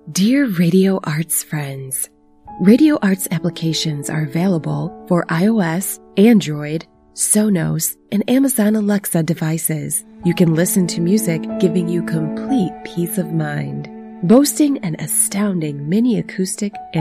Dear Radio Arts friends, Radio Arts applications are available for iOS, Android, Sonos, and Amazon Alexa devices. You can listen to music giving you complete peace of mind. Boasting an astounding mini acoustic